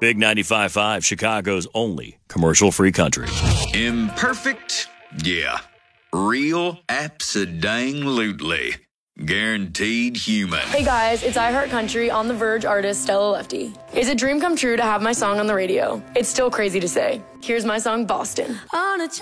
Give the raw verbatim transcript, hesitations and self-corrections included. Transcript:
Big ninety-five point five, Chicago's only commercial-free country. Imperfect? Yeah. Real? Abso-dang-lutely. Guaranteed human. Hey guys, it's iHeart Country on The Verge artist Stella Lefty. It's a dream come true to have my song on the radio. It's still crazy to say. Here's my song, Boston. On a